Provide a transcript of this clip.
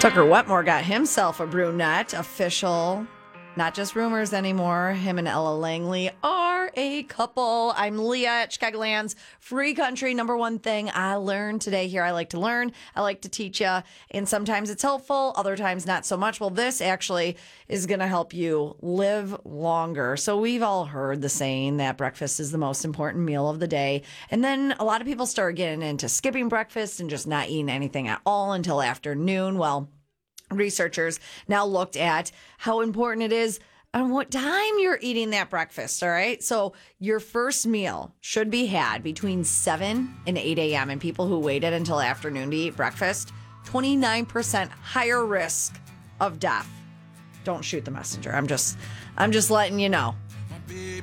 Tucker Wetmore got himself a brunette, official. Not just rumors anymore. Him and Ella Langley are a couple. I'm Leah at Chicagoland's Free Country. Number one thing I learned today here. I like to learn. I like to teach you. And sometimes it's helpful. Other times not so much. Well, this actually is going to help you live longer. So we've all heard the saying that breakfast is the most important meal of the day. And then a lot of people start getting into skipping breakfast and just not eating anything at all until afternoon. Well, researchers now looked at how important it is on what time you're eating that breakfast, all right? So your first meal should be had between 7 and 8 a.m. And people who waited until afternoon to eat breakfast, 29% higher risk of death. Don't shoot the messenger. I'm just letting you know.